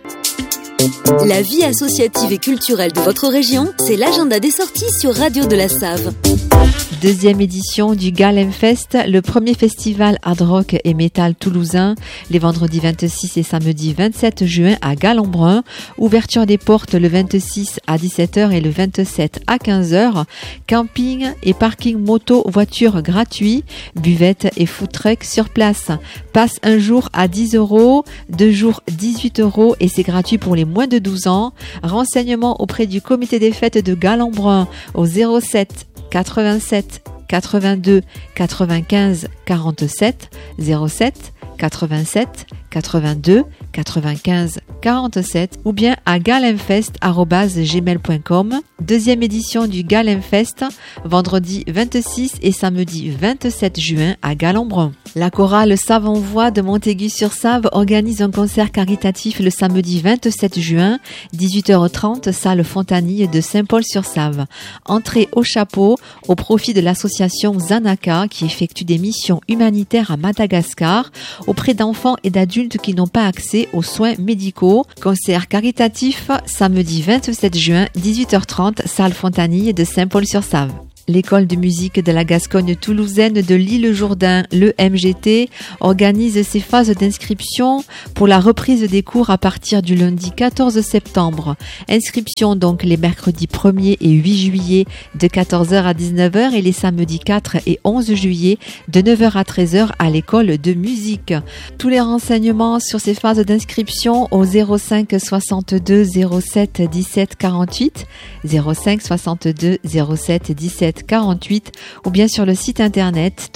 La vie associative et culturelle de votre région, c'est l'agenda des sorties sur Radio de la Save. Deuxième édition du Galemfest, le premier festival hard rock et métal toulousain, les vendredis 26 et samedi 27 juin à Galembron. Ouverture des portes le 26 à 17h et le 27 à 15h. Camping et parking moto voiture gratuit, buvette et food truck sur place. Passe un jour à 10 €, 2 jours 18 € et c'est gratuit pour les moins de 12 ans. Renseignements auprès du comité des fêtes de Galembron au 07 87 82 95 47 07 87 82 95 47 ou bien à galemfest@gmail.com. Deuxième édition du Galemfest, vendredi 26 et samedi 27 juin à Galembron. La chorale Save-en-Voix de Montaigu-sur-Save organise un concert caritatif le samedi 27 juin, 18h30, salle Fontanille de Saint-Paul-sur-Save. Entrée au chapeau au profit de l'association Zanaka qui effectue des missions humanitaires à Madagascar auprès d'enfants et d'adultes qui n'ont pas accès aux soins médicaux. Concert caritatif samedi 27 juin, 18h30, salle Fontanille de Saint-Paul-sur-Save. L'école de musique de la Gascogne toulousaine de l'Île-Jourdain, le MGT, organise ses phases d'inscription pour la reprise des cours à partir du lundi 14 septembre. Inscription donc les mercredis 1er et 8 juillet de 14h à 19h et les samedis 4 et 11 juillet de 9h à 13h à l'école de musique. Tous les renseignements sur ces phases d'inscription au 05 62 07 17 48, 05 62 07 17 48 ou bien sur le site internet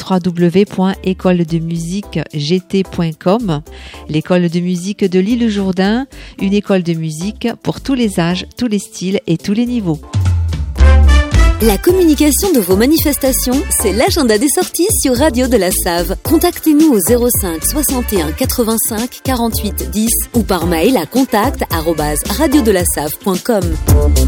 www.écoledemusiquegt.com. L'école de musique de l'Île-Jourdain, une école de musique pour tous les âges, tous les styles et tous les niveaux. La communication de vos manifestations, c'est l'agenda des sorties sur Radio de la Save. Contactez-nous au 05 61 85 48 10 ou par mail à contact@radiodelasave.com.